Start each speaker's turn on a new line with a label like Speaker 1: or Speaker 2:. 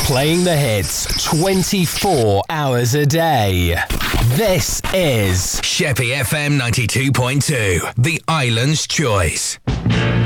Speaker 1: Playing the hits 24 hours a day. This is
Speaker 2: Sheppy FM 92.2, the island's choice.